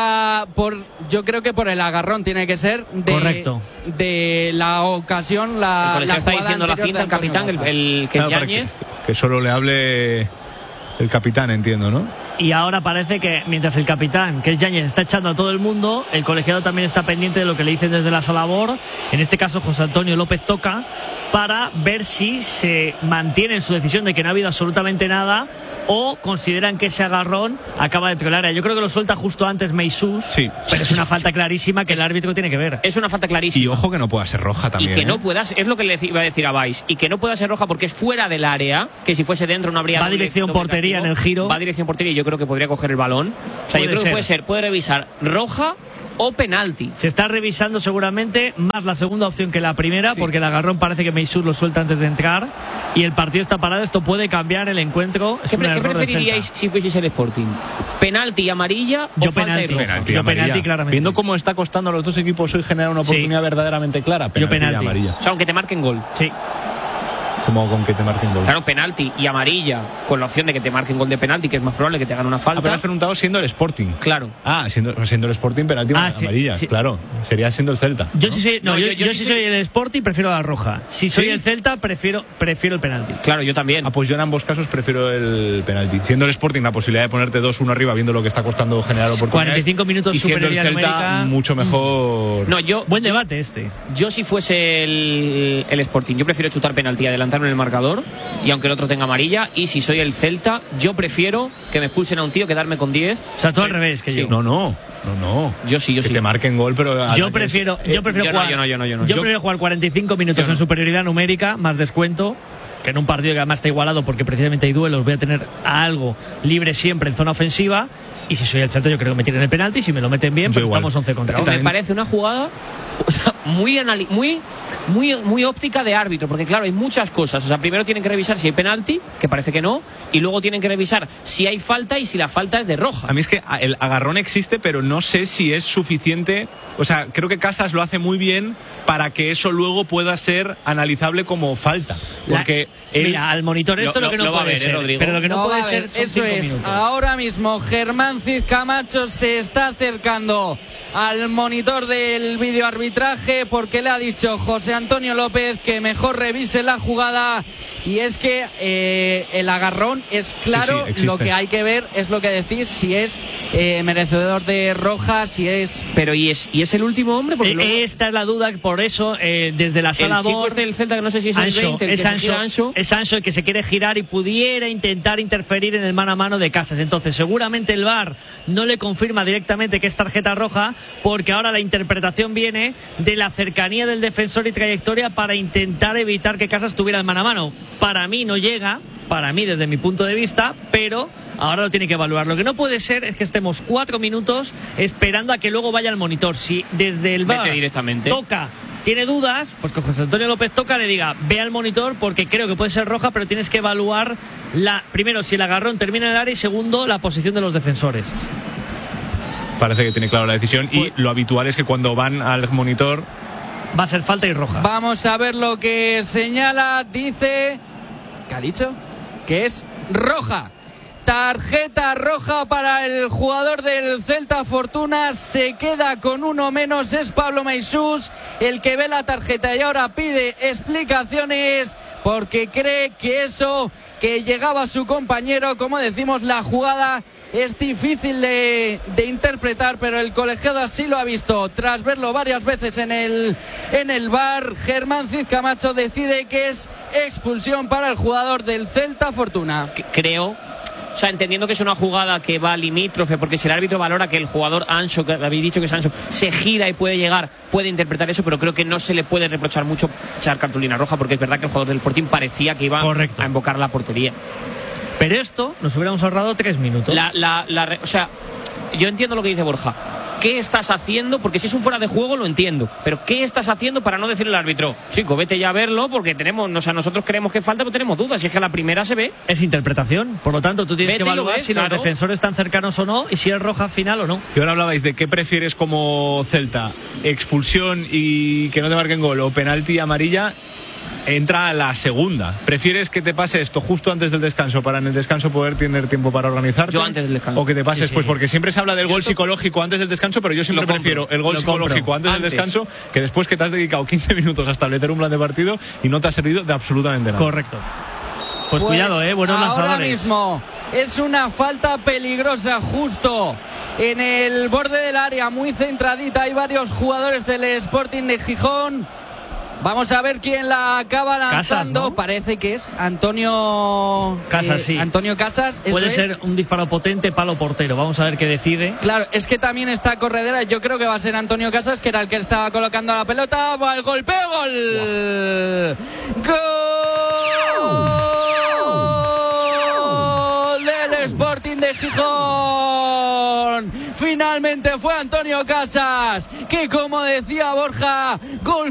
yo creo que por el agarrón tiene que ser correcto, de la ocasión, la está jugada diciendo la cinta el capitán, el que es Yáñez. Que solo le hable el capitán, entiendo, ¿no? Y ahora parece que mientras el capitán, que es Yáñez, está echando a todo el mundo, el colegiado también está pendiente de lo que le dicen desde la sala BOR. En este caso José Antonio López toca para ver si se mantiene en su decisión de que no ha habido absolutamente nada o consideran que ese agarrón acaba dentro del área. Yo creo que lo suelta justo antes Meisús, sí, pero es una falta clarísima que el árbitro tiene que ver. Es una falta clarísima. Y ojo que no pueda ser roja también. Y que no puedas, es lo que le iba a decir a Valls, y que no pueda ser roja porque es fuera del área, que si fuese dentro no habría... Va dirección portería en el giro. Va dirección portería y yo creo que podría coger el balón. O sea, yo creo que puede revisar roja o penalti. Se está revisando seguramente más la segunda opción que la primera, porque el agarrón parece que Meisús lo suelta antes de entrar y el partido está parado. Esto puede cambiar el encuentro. ¿Qué preferiríais si fueseis el Sporting? ¿Penalti y amarilla o falta de roja? Yo penalti, claramente. Viendo cómo está costando a los dos equipos hoy generar una oportunidad verdaderamente clara, penalti y amarilla. O sea, aunque te marquen gol. Sí. Como con que te marquen gol. Claro, penalti y amarilla, con la opción de que te marquen gol de penalti, que es más probable que te hagan una falta. Pero has preguntado siendo el Sporting. Claro. Siendo el Sporting, penalti amarilla. Sí. Claro, sería siendo el Celta. Yo sí soy, yo sí soy el Sporting, prefiero la roja. Si soy el Celta, prefiero el penalti. Claro, yo también. Pues yo en ambos casos prefiero el penalti. Siendo el Sporting la posibilidad de ponerte 2-1 arriba, viendo lo que está costando generar oportunidades. 45 minutos y siendo el Celta numérica, mucho mejor. No, buen debate este. Yo si fuese el Sporting, yo prefiero chutar penalti y adelantarme en el marcador, y aunque el otro tenga amarilla. Y si soy el Celta, yo prefiero que me expulsen a un tío, quedarme con 10. O sea, tú al revés que yo. No. Yo sí. Que te marquen gol, pero Yo prefiero jugar 45 minutos en superioridad numérica, más descuento, que en un partido que además está igualado, porque precisamente hay duelos, voy a tener a algo libre siempre en zona ofensiva. Y si soy el Celta, yo creo que me tiren el penalti. Si me lo meten bien, pues estamos 11 contra 11. Me parece una jugada, o sea, muy óptica de árbitro, porque claro, hay muchas cosas. O sea, primero tienen que revisar si hay penalti, que parece que no, y luego tienen que revisar si hay falta y si la falta es de roja. A mí es que el agarrón existe, pero no sé si es suficiente. O sea, creo que Casas lo hace muy bien para que eso luego pueda ser analizable como falta. Porque mira, al monitor esto lo que no puede ser, pero lo que no puede ser son eso es. minutos. Ahora mismo Germán Cid Camacho se está acercando al monitor del videoarbitraje porque le ha dicho José Antonio López que mejor revise la jugada, y es que el agarrón es claro. Sí, lo que hay que ver es lo que decís, si es merecedor de roja, si es... Pero ¿y es el último hombre? Porque luego... Esta es la duda, por eso desde la sala el chico del Celta, que no sé si es Anso, el 20, es Anso el que se quiere girar y pudiera intentar interferir en el mano a mano de Casas. Entonces seguramente el VAR no le confirma directamente que es tarjeta roja, porque ahora la interpretación viene de la cercanía del defensor y trayectoria para intentar evitar que Casas tuviera el mano a mano. Para mí no llega, desde mi punto de vista, pero ahora lo tiene que evaluar. Lo que no puede ser es que estemos 4 minutos esperando a que luego vaya al monitor. Si desde el VAR directamente tiene dudas, pues que José Antonio López le diga, ve al monitor porque creo que puede ser roja, pero tienes que evaluar primero si el agarrón termina en el área y segundo la posición de los defensores. Parece que tiene claro la decisión, y lo habitual es que cuando van al monitor va a ser falta y roja. Vamos a ver lo que señala. Dice, ¿qué ha dicho? Que es roja. Tarjeta roja para el jugador del Celta Fortuna. Se queda con uno menos. Es Pablo Meisús el que ve la tarjeta y ahora pide explicaciones porque cree que eso que llegaba a su compañero, como decimos, la jugada es difícil de interpretar, pero el colegiado así lo ha visto. Tras verlo varias veces en el VAR, Germán Cid Camacho decide que es expulsión para el jugador del Celta Fortuna. Creo, o sea, entendiendo que es una jugada que va limítrofe, porque si el árbitro valora que el jugador Anso, que habéis dicho que es Anso, se gira y puede llegar, puede interpretar eso, pero creo que no se le puede reprochar mucho echar cartulina roja, porque es verdad que el jugador del Sporting parecía que iba a invocar la portería. Pero esto nos hubiéramos ahorrado 3 minutos. O sea, yo entiendo lo que dice Borja. ¿Qué estás haciendo? Porque si es un fuera de juego lo entiendo, pero ¿qué estás haciendo para no decirle al árbitro, chico, vete ya a verlo, porque nosotros creemos que falta, pero tenemos dudas, si es que a la primera se ve? Es interpretación, por lo tanto tú tienes que evaluar si los defensores están cercanos o no, y si es roja final o no. Y ahora hablabais de qué prefieres como Celta, expulsión y que no te marquen gol, o penalti y amarilla. Entra a la segunda. ¿Prefieres que te pase esto justo antes del descanso para en el descanso poder tener tiempo para organizarte? Yo antes del descanso. ¿O que te pases? Pues porque siempre se habla del gol psicológico antes del descanso, pero yo siempre prefiero el gol psicológico antes del descanso, que después que te has dedicado 15 minutos a establecer un plan de partido y no te ha servido de absolutamente nada. Correcto. Pues cuidado, buenos lanzadores. Ahora mismo es una falta peligrosa justo en el borde del área, muy centradita. Hay varios jugadores del Sporting de Gijón. Vamos a ver quién la acaba lanzando. Casas, ¿no? Parece que es Antonio Casas, sí. Antonio Casas. Puede ser un disparo potente, palo portero. Vamos a ver qué decide. Claro, es que también está corredera. Yo creo que va a ser Antonio Casas, que era el que estaba colocando la pelota. Va el golpeo, gol. ¡Gol del Sporting de Gijón. Finalmente fue Antonio Casas, que como decía Borja, gol